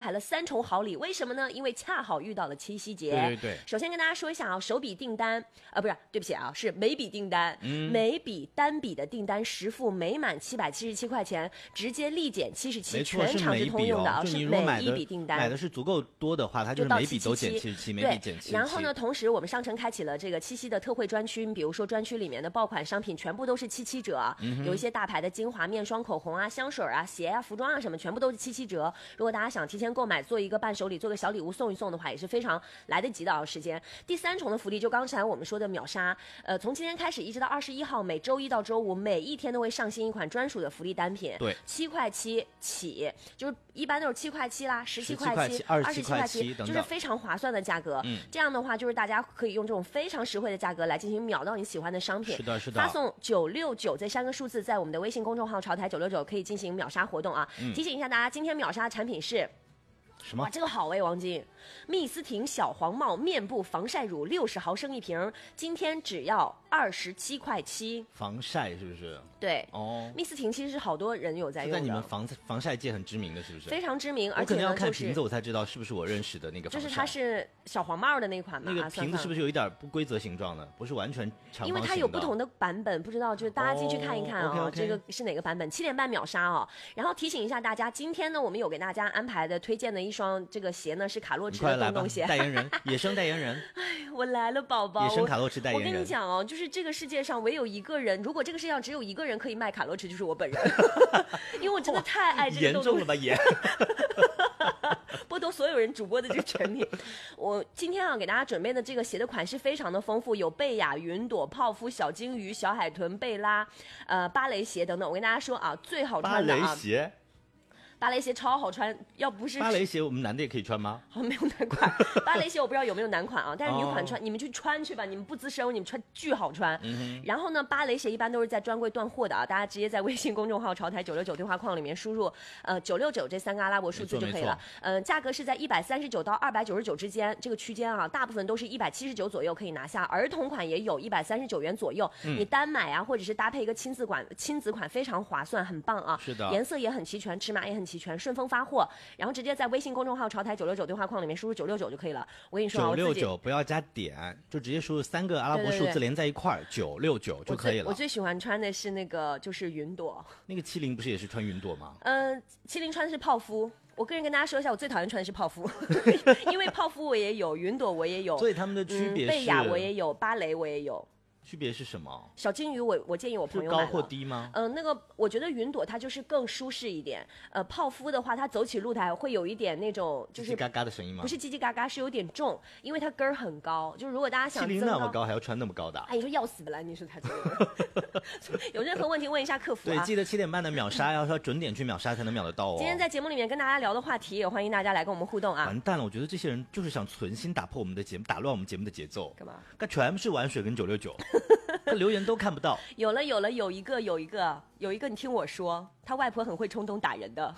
排了3重好礼，为什么呢？因为恰好遇到了七夕节。 对对对。 首先跟大家说一下啊，首笔订单不是，对不起啊，是每笔订单，每笔单笔的订单实付每满777块钱，直接立减77，全场是通用的啊，是每一笔订单。 买的是足够多的话，它就是每笔都减77，每笔减77。 然后呢，同时我们商城开启了这个七夕的特惠专区，比如说专区里面的爆款商品全部都是77折，有一些大牌的精华、面霜、口红啊、香水啊、鞋啊、服装啊什么，全部都是77折。如果大家想提前购买，做一个伴手礼，做个小礼物送一送的话，也是非常来得及的时间。第3重的福利就刚才我们说的秒杀，从今天开始一直到21号，每周一到周五每一天都会上新一款专属的福利单品， 对 ，7块7起，就是一般都是7块7啦，17块7、27块7，就是非常划算的价格。这样的话就是大家可以用这种非常实惠的价格来进行秒到你喜欢的商品。 是的，是的。 发送969这3个数字，在我们的微信公众号潮台969可以进行秒杀活动啊。提醒一下大家，今天秒杀的产品是什么？ 哇，这个好哎，王晶，蜜丝婷小黄帽面部防晒乳60毫升一瓶，今天只要27块7。 防晒是不是？ 对， 哦， 蜜丝婷其实是好多人有在用的， 在你们防晒界很知名的，是不是？ 非常知名，而且我可能要看瓶子我才知道是不是我认识的那个防晒。 就是它是小黄帽的那款嘛， 那个瓶子是不是有一点不规则形状的？不是完全长方形的。 因为它有不同的版本，不知道就是大家进去看一看啊，这个是哪个版本？7点半秒杀哦。然后提醒一下大家，今天呢我们有给大家安排的推荐的一双这个鞋呢是卡洛驰的洞洞鞋。 代言人，野生代言人。 哎，我来了，宝宝。 野生卡洛驰代言人。 我跟你讲哦，就是这个世界上唯有一个人，如果这个世界上只有一个人可以卖卡洛驰，就是我本人，因为我真的太爱这个洞洞。 严重了吧也。 剥夺所有人主播的这个权利。我今天给大家准备的这个鞋的款式非常的丰富，有贝雅、云朵、泡芙、小金鱼、小海豚、贝拉、芭蕾鞋等等。我跟大家说啊，最好穿的芭蕾鞋超好穿，要不是芭蕾鞋我们男的也可以穿吗？ 没有男款。芭蕾鞋我不知道有没有男款啊，但是女款穿，你们去穿去吧，你们不资深，你们穿巨好穿。然后呢，芭蕾鞋一般都是在专柜断货的啊，大家直接在微信公众号潮台969对话框里面输入969这3个阿拉伯数字就可以了。价格是在139到299之间这个区间啊，大部分都是179左右可以拿下，儿童款也有139元左右，你单买啊，或者是搭配一个亲子款非常划算，很棒啊。 是的， 颜色也很齐全，尺码也很齐全，顺丰发货，然后直接在微信公众号潮台969对话框里面输入969就可以了。我跟你说 969不要加点，就直接输入3个阿拉伯数字连在一块儿，969就可以了。 我最喜欢穿的是那个就是云朵， 那个麒麟不是也是穿云朵吗？ 麒麟穿的是泡芙。我个人跟大家说一下，我最讨厌穿的是泡芙，因为泡芙我也有，云朵我也有， 所以他们的区别是贝雅我也有，芭蕾我也有。 区别是什么？ 小金鱼我建议我朋友买了。 高或低吗？ 那个我觉得云朵它就是更舒适一点。泡芙的话，它走起路来会有一点那种就是叽叽嘎嘎的声音吗？ 不是叽叽嘎嘎，是有点重，因为它跟儿很高。就是如果大家想麒麟那么高还要穿那么高的？ 哎，你说要死不来，你说他这个有任何问题问一下客服啊。 对，记得7点半的秒杀，要准点去秒杀才能秒得到哦。 今天在节目里面跟大家聊的话题，也欢迎大家来跟我们互动啊。 完蛋了，我觉得这些人就是想存心打破我们的节目，打乱我们节目的节奏。 干嘛？ 那全部是玩水跟969。留言都看不到。 有了，有一个，你听我说，他外婆很会冲动打人的。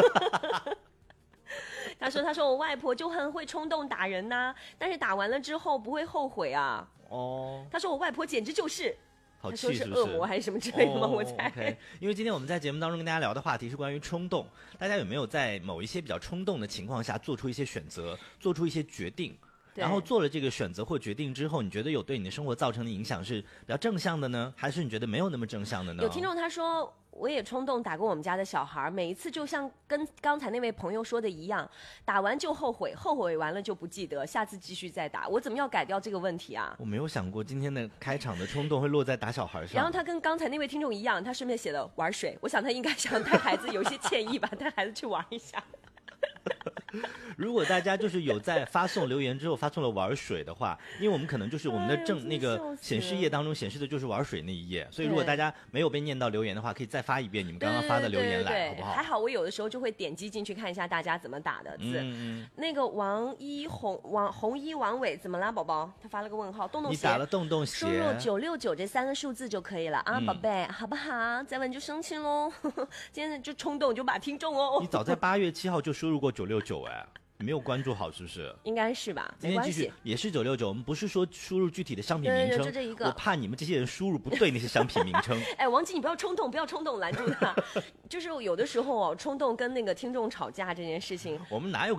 他说我外婆就很会冲动打人呐，但是打完了之后不会后悔啊。哦。他说我外婆简直就是。 好气是不是？ 恶魔还是什么之类的吗？我猜。 Okay. 因为今天我们在节目当中跟大家聊的话题是关于冲动，大家有没有在某一些比较冲动的情况下做出一些选择，做出一些决定？然后做了这个选择或决定之后，你觉得有对你的生活造成的影响是比较正向的呢，还是你觉得没有那么正向的呢？ 有听众他说，我也冲动打过我们家的小孩，每一次就像跟刚才那位朋友说的一样，打完就后悔，后悔完了就不记得，下次继续再打。我怎么要改掉这个问题啊？ 我没有想过今天的开场的冲动会落在打小孩上。 然后他跟刚才那位听众一样，他顺便写了玩水，我想他应该想带孩子有些歉意吧，带孩子去玩一下。 如果大家就是有在发送留言之后发送了玩水的话，因为我们可能就是我们的那个显示页当中显示的就是玩水那一页，所以如果大家没有被念到留言的话，可以再发一遍你们刚刚发的留言来，好不好？ 还好我有的时候就会点击进去看一下大家怎么打的字。那个红衣王伟怎么啦，宝宝？他发了个问号，洞洞鞋。 你打了洞洞鞋， 输入969这3个数字就可以了啊，宝贝，好不好？再问就生气喽。今天就冲动就把听众哦。 你早在8月7号就输入过969哎。你没有关注好是不是？ 应该是吧， 今天继续也是969，我们不是说输入具体的商品名称， 就这一个。 我怕你们这些人输入不对那些商品名称。 哎，王姬你不要冲动，不要冲动，拦住他。就是有的时候冲动跟那个听众吵架这件事情， 我们哪有